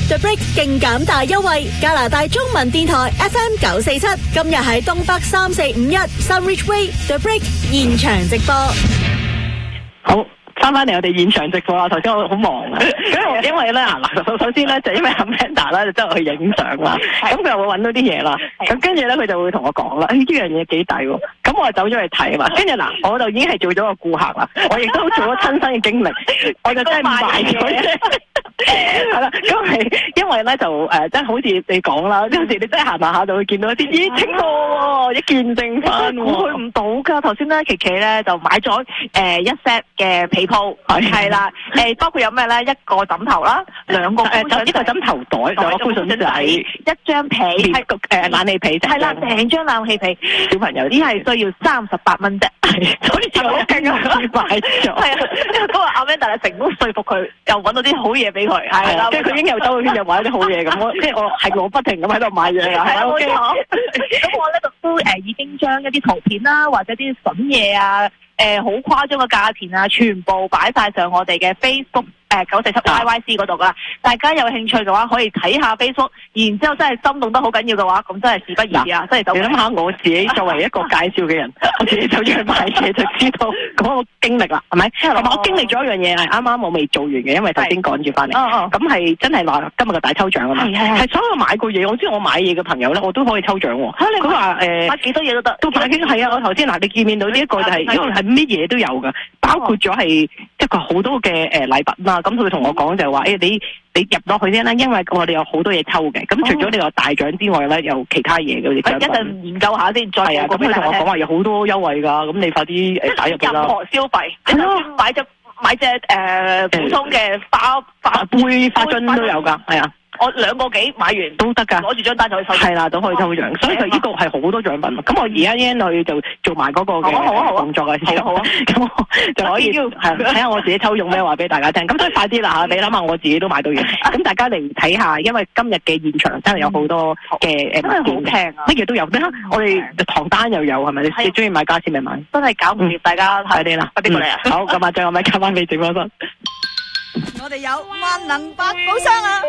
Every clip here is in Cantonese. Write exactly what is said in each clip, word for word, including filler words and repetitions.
The Break 勁減大優惠，加拿大中文電台 F M 九四七，今日喺東北三四五一 Sunridge Way The Break 現場直播。 好。翻翻嚟我哋現場直播啦，頭先我好忙啊，咁因為咧嗱，首首先咧就因為 Amanda 咧就真係去影相啦，咁佢又會揾到啲嘢啦，咁跟住咧佢就會同我講啦，呢樣嘢幾抵喎，咁我就走咗去睇嘛，跟住嗱我就已經係做咗個顧客啦，我亦都做咗親身嘅經歷，我就真係買咗，係啦，咁係因為咧就誒真係好似你講啦，有時你真係行埋下就會見到一啲咦清貨喎，一見證翻喎， 估佢唔到㗎，頭先咧琪琪咧就買咗誒一 set 嘅被鋪係啦，誒包括有咩咧？一個枕頭啦，兩個誒一個枕頭袋，兩個寬筍仔， 一張被， 係誒冷氣被， 係啦，成張冷氣被， 小朋友只係需要三十八蚊啫，好似好勁啊！ 買咗， 係啊，因為嗰個阿 Amanda 成功說服佢，又揾到啲好嘢俾佢，係啦， 跟住佢已經又兜圈又買啲好嘢咁，我即係我係我不停咁喺度買嘢啊，係啊，冇錯。 咁我咧就都誒已經將一啲圖片啦，或者啲筍嘢啊。誒好、呃、誇張嘅價錢啊，全部擺晒上我哋嘅 Facebook 誒九四七 Y Y C 嗰度噶，大家有興趣嘅話可以睇下 Facebook， 然之後真係心動得好緊要嘅話，咁真係事不宜啊！真係你諗下我自己作為一個介紹嘅人，我自己走咗去買嘢就知道嗰個經歷啦，係咪？同埋我經歷咗一樣嘢係啱啱我未做完嘅，因為頭先趕住翻嚟。咁係真係話今日嘅大抽獎啊嘛，係所有買過嘢，我知我買嘢嘅朋友咧，我都可以抽獎喎。佢話誒買幾多嘢都得，都買幾係啊！我頭先嗱，你見面到呢一個就係因為係乜嘢都有噶，包括咗係即係佢好多嘅誒禮品啦。咁佢同我講就係話誒你你入落去先啦，因為我哋有好多嘢抽嘅。咁除咗呢個大獎之外咧，有其他嘢嘅。一陣研究下先，再係啊。咁佢同我講話有好多優惠噶，咁你快啲誒打入去啦。任何消費，你就算買隻買隻誒普通嘅花花杯花樽都有噶，係啊。我兩個幾買完都得噶，攞住張單就可以抽。係啦，都可以抽獎，所以佢呢個係好多獎品。咁我而家一去就做埋嗰個嘅動作嘅時候，咁我就可以係睇下我自己抽中咩話俾大家聽。咁所以快啲啦嚇，你諗下我自己都買到嘢。咁大家嚟睇下，因為今日嘅現場真係有好多嘅誒物件，乜嘢都有。咩？我哋床單又有係咪？你中意買家私咪買？真係搞唔掂，大家快啲啦，快啲過嚟啊！好，咁啊，最後咪交翻俾直播室。 我哋有萬能百寶箱啊！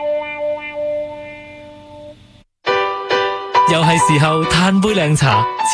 又係時候嘆杯靚茶。